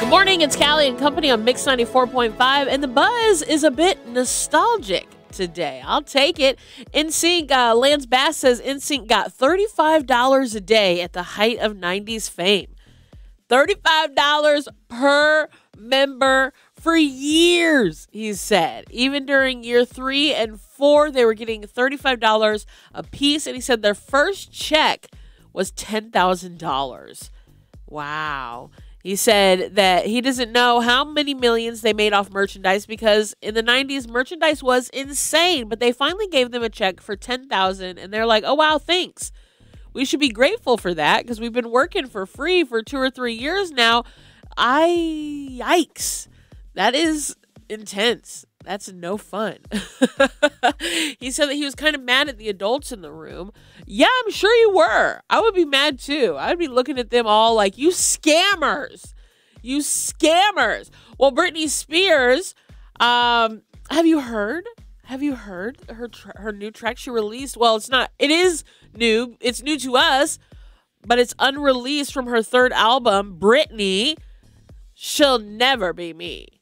Morning, it's Callie and Company on Mix 94.5, and the buzz is a bit nostalgic today. I'll take it. NSYNC, Lance Bass says NSYNC got $35 a day at the height of 90s fame. $35 per member for years, he said. Even during year 3 and 4, they were getting $35 a piece, and he said their first check was $10,000. Wow. He said that he doesn't know how many millions they made off merchandise because in the 90s, merchandise was insane. But they finally gave them a check for $10,000 and they're like, oh, wow, thanks. We should be grateful for that because we've been working for free for 2 or 3 years now. Yikes. That is intense. That's no fun. He said that he was kind of mad at the adults in the room. Yeah, I'm sure you were. I would be mad too. I'd be looking at them all like, you scammers. You scammers. Well, Britney Spears, have you heard? Have you heard her new track she released? Well, it is new. It's new to us, but it's unreleased from her third album, Britney. She'll Never Be Me.